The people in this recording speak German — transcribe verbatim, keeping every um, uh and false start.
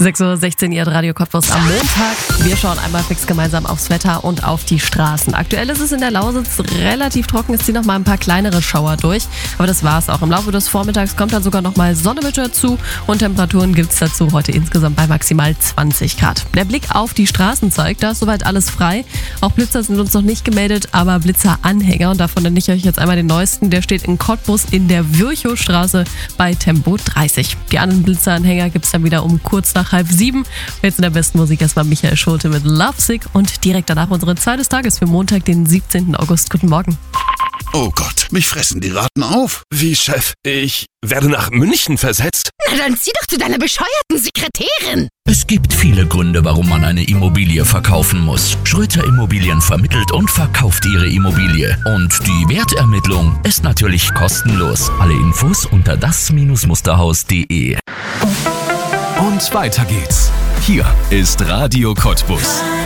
sechs Uhr sechzehn, ihr Radio Cottbus am Montag. Wir schauen einmal fix gemeinsam aufs Wetter und auf die Straßen. Aktuell ist es in der Lausitz relativ trocken, es ziehen noch mal ein paar kleinere Schauer durch. Aber das war's auch. Im Laufe des Vormittags kommt dann sogar noch mal Sonne mit dazu und Temperaturen gibt's dazu heute insgesamt bei maximal zwanzig Grad. Der Blick auf die Straßen zeigt, da ist soweit alles frei. Auch Blitzer sind uns noch nicht gemeldet, aber Blitzeranhänger. Und davon nenne ich euch jetzt einmal den neuesten. Der steht in Cottbus in der Virchowstraße bei Tempo dreißig. Die anderen Blitzeranhänger gibt's dann wieder um kurz nach halb sieben. Jetzt in der besten Musik erstmal Michael Schulte mit Lovesick und direkt danach unsere Zahl des Tages für Montag, den siebzehnten August. Guten Morgen. Oh Gott, mich fressen die Ratten auf. Wie, Chef? Ich werde nach München versetzt? Na dann zieh doch zu deiner bescheuerten Sekretärin. Es gibt viele Gründe, warum man eine Immobilie verkaufen muss. Schröter Immobilien vermittelt und verkauft ihre Immobilie. Und die Wertermittlung ist natürlich kostenlos. Alle Infos unter das Musterhaus punkt de. Und weiter geht's. Hier ist Radio Cottbus.